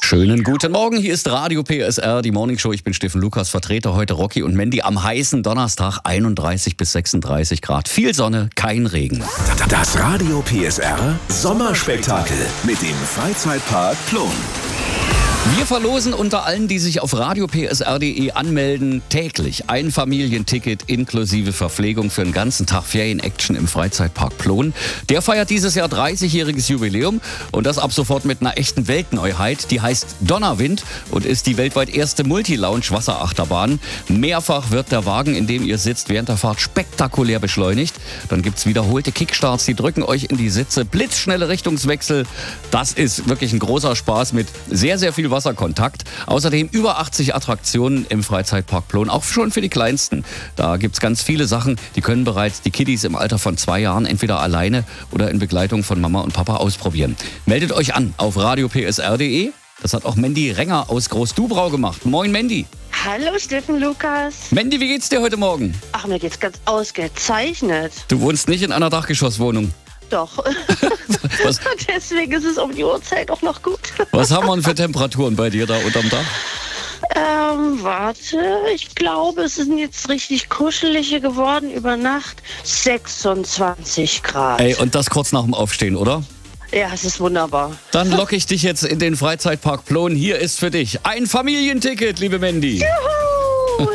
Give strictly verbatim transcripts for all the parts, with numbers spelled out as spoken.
Schönen guten Morgen, hier ist Radio P S R, die Morning Show. Ich bin Steffen Lukas, Vertreter heute Rocky und Mandy am heißen Donnerstag, einunddreißig bis sechsunddreißig Grad. Viel Sonne, kein Regen. Das Radio P S R Sommerspektakel mit dem Freizeitpark Plon. Wir verlosen unter allen, die sich auf radio p s r punkt d e anmelden, täglich ein Familienticket inklusive Verpflegung für einen ganzen Tag Ferien-Action im Freizeitpark Plon. Der feiert dieses Jahr dreißigjähriges Jubiläum und das ab sofort mit einer echten Weltneuheit. Die heißt Donnerwind und ist die weltweit erste Multi-Lounge-Wasserachterbahn. Mehrfach wird der Wagen, in dem ihr sitzt, während der Fahrt spektakulär beschleunigt. Dann gibt's wiederholte Kickstarts, die drücken euch in die Sitze, blitzschnelle Richtungswechsel. Das ist wirklich ein großer Spaß mit sehr, sehr viel Wasserkontakt. Außerdem über achtzig Attraktionen im Freizeitpark Plon, auch schon für die Kleinsten. Da gibt's ganz viele Sachen, die können bereits die Kiddies im Alter von zwei Jahren entweder alleine oder in Begleitung von Mama und Papa ausprobieren. Meldet euch an auf radio p s r punkt d e. Das hat auch Mandy Renger aus Groß-Dubrau gemacht. Moin Mandy. Hallo Steffen Lukas. Mandy, wie geht's dir heute Morgen? Ach, mir geht's ganz ausgezeichnet. Du wohnst nicht in einer Dachgeschosswohnung. Doch. Was? Deswegen ist es um die Uhrzeit auch noch gut. Was haben wir denn für Temperaturen bei dir da unterm Dach? Ähm, warte, ich glaube, es sind jetzt richtig kuschelige geworden über Nacht. sechsundzwanzig Grad. Ey, und das kurz nach dem Aufstehen, oder? Ja, es ist wunderbar. Dann locke ich dich jetzt in den Freizeitpark Plon. Hier ist für dich ein Familienticket, liebe Mandy. Juhu!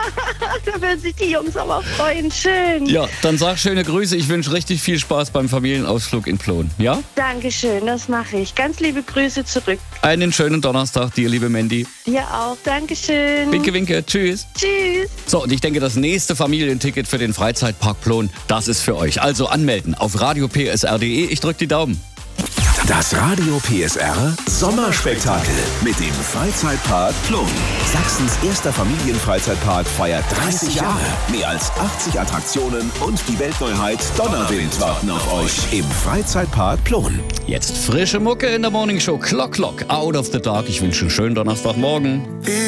Da werden sich die Jungs aber freuen. Schön. Ja, dann sag schöne Grüße. Ich wünsche richtig viel Spaß beim Familienausflug in Plon. Ja? Dankeschön, das mache ich. Ganz liebe Grüße zurück. Einen schönen Donnerstag dir, liebe Mandy. Dir auch. Dankeschön. Winke, winke. Tschüss. Tschüss. So, und ich denke, das nächste Familienticket für den Freizeitpark Plon, das ist für euch. Also anmelden auf radio p s r punkt d e. Ich drück die Daumen. Das Radio P S R Sommerspektakel mit dem Freizeitpark Plon. Sachsens erster Familienfreizeitpark feiert dreißig Jahre. Mehr als achtzig Attraktionen und die Weltneuheit Donnerwind warten auf euch im Freizeitpark Plon. Jetzt frische Mucke in der Morning Show. Clock, Clock, Out of the Dark. Ich wünsche einen schönen Donnerstagmorgen.